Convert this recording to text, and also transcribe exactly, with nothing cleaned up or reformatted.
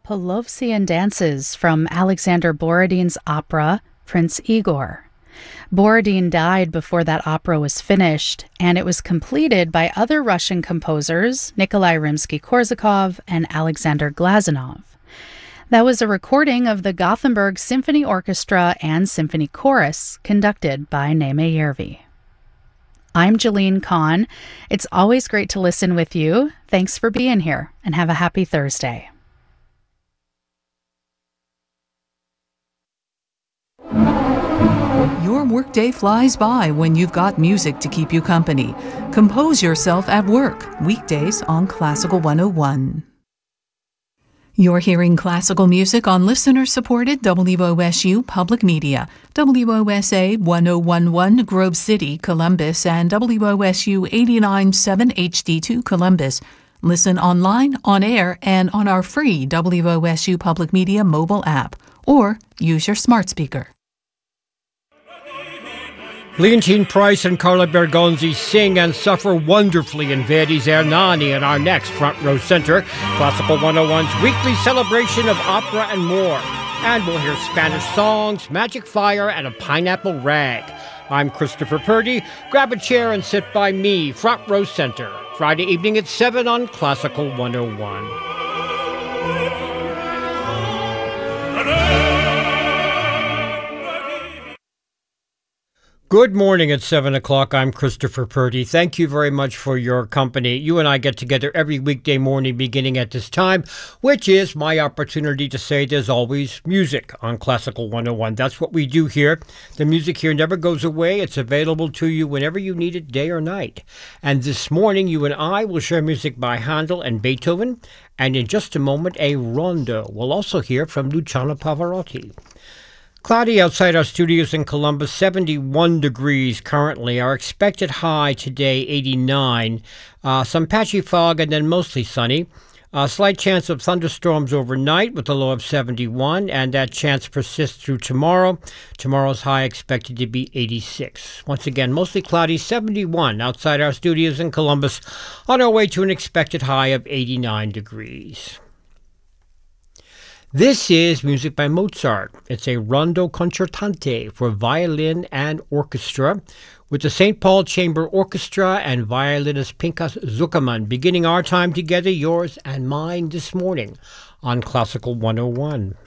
Pelovsian dances from Alexander Borodin's opera, Prince Igor. Borodin died before that opera was finished, and it was completed by other Russian composers, Nikolai Rimsky-Korsakov and Alexander Glazunov. That was a recording of the Gothenburg Symphony Orchestra and Symphony Chorus, conducted by Naime Järvi. I'm Jeline Kahn. It's always great to listen with you. Thanks for being here, and have a happy Thursday. Your workday flies by when you've got music to keep you company. Compose yourself at work, weekdays on Classical one oh one. You're hearing classical music on listener-supported W O S U Public Media, W O S A one oh one point one Grove City, Columbus, and W O S U eighty-nine point seven H D two Columbus. Listen online, on air, and on our free W O S U Public Media mobile app, or use your smart speaker. Leontine Price and Carla Bergonzi sing and suffer wonderfully in Verdi's Ernani in our next Front Row Center, Classical one oh one's weekly celebration of opera and more. And we'll hear Spanish songs, Magic Fire, and a pineapple rag. I'm Christopher Purdy. Grab a chair and sit by me, Front Row Center, Friday evening at seven on Classical one oh one. Good morning at seven o'clock. I'm Christopher Purdy. Thank you very much for your company. You and I get together every weekday morning beginning at this time, which is my opportunity to say there's always music on Classical one oh one. That's what we do here. The music here never goes away. It's available to you whenever you need it, day or night. And this morning, you and I will share music by Handel and Beethoven. And in just a moment, a rondo. We'll also hear from Luciano Pavarotti. Cloudy outside our studios in Columbus, seventy-one degrees currently. Our expected high today, eighty-nine. Uh, some patchy fog and then mostly sunny. A slight chance of thunderstorms overnight with a low of seventy-one, and that chance persists through tomorrow. Tomorrow's high expected to be eighty-six. Once again, mostly cloudy, seventy-one outside our studios in Columbus, on our way to an expected high of eighty-nine degrees. This is music by Mozart. It's a rondo concertante for violin and orchestra with the Saint Paul Chamber Orchestra and violinist Pinchas Zuckerman, beginning our time together, yours and mine, this morning on Classical one oh one.